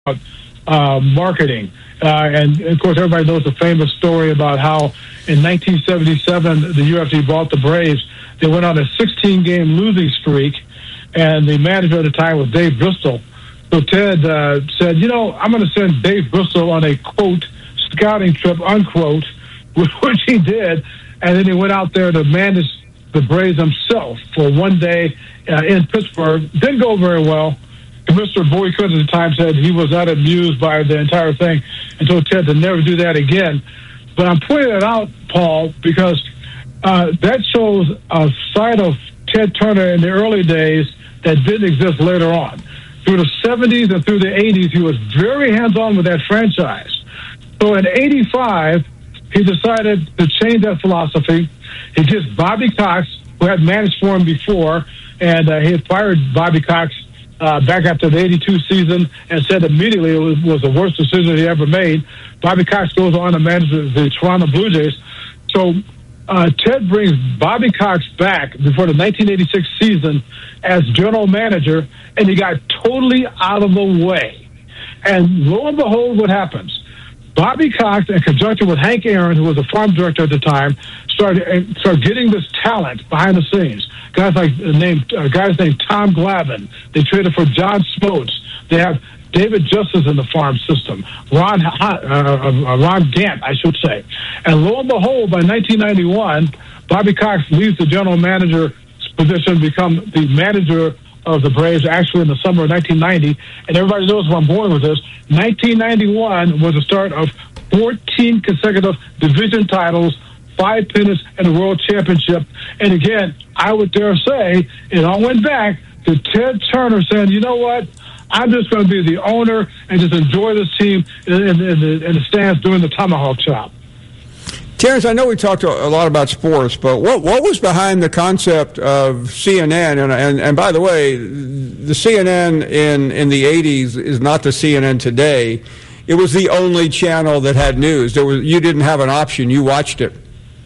marketing. And, of course, everybody knows the famous story about how in 1977 the UFC bought the Braves. They went on a 16-game losing streak, and the manager at the time was Dave Bristol. So Ted said, I'm going to send Dave Bristol on a, quote, scouting trip, unquote, which he did. And then he went out there to manage the Braves himself for one day in Pittsburgh. Didn't go very well. Commissioner Boycott at the time said he was not amused by the entire thing and told Ted to never do that again. But I'm pointing that out, Paul, because that shows a side of Ted Turner in the early days that didn't exist later on. Through the 70s and through the 80s, he was very hands-on with that franchise. So in 85, he decided to change that philosophy. He gets Bobby Cox, who had managed for him before, and he had fired Bobby Cox back after the 82 season and said immediately it was the worst decision he ever made. Bobby Cox goes on to manage the Toronto Blue Jays. So Ted brings Bobby Cox back before the 1986 season as general manager, and he got totally out of the way. And lo and behold, what happens? Bobby Cox, in conjunction with Hank Aaron, who was a farm director at the time, started getting this talent behind the scenes. Guys named Tom Glavine. They traded for John Smoltz. They have David Justice in the farm system. Ron Gant, I should say. And lo and behold, by 1991, Bobby Cox leaves the general manager position, become the manager of the Braves, actually in the summer of 1990. And everybody knows where I'm going with this. 1991 was the start of 14 consecutive division titles, 5 pennants, and a world championship. And again, I would dare say it all went back to Ted Turner saying, you know what? I'm just going to be the owner and just enjoy this team in the stands doing the tomahawk chop. Terrence, I know we talked a lot about sports, but what was behind the concept of CNN? And by the way, the CNN in the 80s is not the CNN today. It was the only channel that had news. You didn't have an option. You watched it.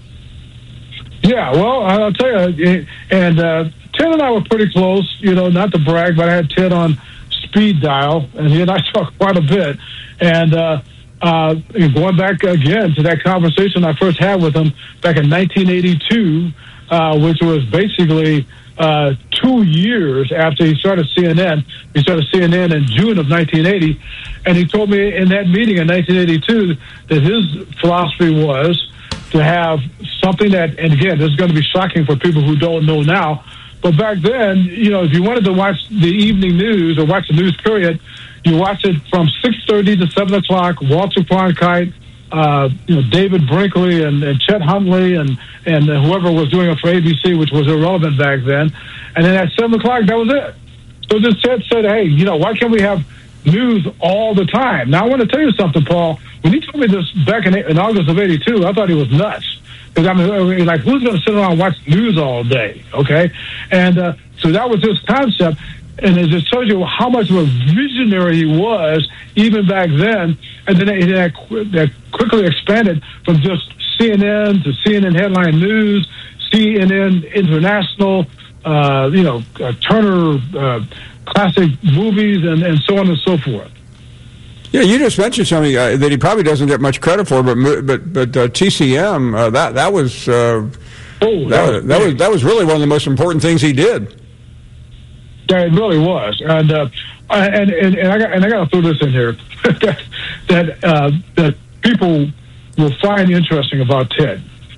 Yeah, well, I'll tell you, and Ted and I were pretty close, not to brag, but I had Ted on speed dial, and he and I talked quite a bit. And going back again to that conversation I first had with him back in 1982, which was basically 2 years after he started CNN. He started CNN in June of 1980, and he told me in that meeting in 1982 that his philosophy was to have something that, and again, this is going to be shocking for people who don't know now, but back then, if you wanted to watch the evening news or watch the news period, you watch it from 6:30 to 7 o'clock, Walter Cronkite, David Brinkley and Chet Huntley and whoever was doing it for ABC, which was irrelevant back then. And then at 7 o'clock, that was it. So this Chet said, hey, why can't we have news all the time? Now, I want to tell you something, Paul. When he told me this back in August of 82, I thought he was nuts. Because, who's going to sit around and watch news all day, okay? And so that was his concept. And it just tells you how much of a visionary he was even back then. And then that quickly expanded from just CNN to CNN Headline News, CNN International, Turner Classic Movies, and so on and so forth. Yeah, you just mentioned something that he probably doesn't get much credit for, but TCM that was really one of the most important things he did. Yeah, it really was, and I got to throw this in here that people will find interesting about Ted.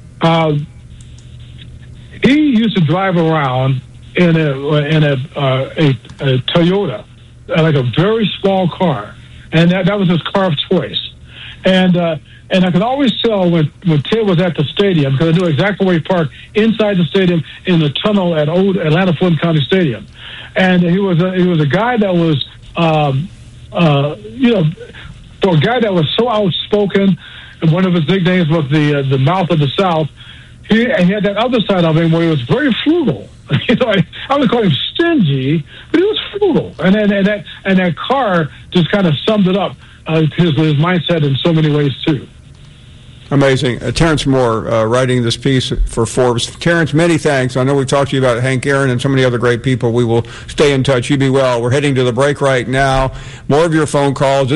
He used to drive around in a Toyota, like a very small car. And that was his car of choice. And I could always tell when Ted was at the stadium, because I knew exactly where he parked inside the stadium in the tunnel at old Atlanta Fulton County Stadium. And he was a guy that was, for a guy that was so outspoken, and one of his nicknames was the mouth of the South, he had that other side of him where he was very frugal. I would call him stingy, but he was frugal, and that car just kind of summed it up, his mindset in so many ways too. Amazing. Terrence Moore writing this piece for Forbes. Terrence, many thanks. I know we've talked to you about Hank Aaron and so many other great people. We will stay in touch. You be well. We're heading to the break right now. More of your phone calls.